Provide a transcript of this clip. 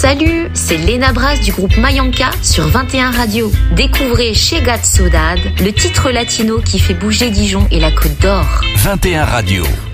Salut, c'est Léna Bras du groupe Mayanka sur 21 Radio. Découvrez Chegat Saudade, le titre latino qui fait bouger Dijon et la Côte d'Or. 21 Radio.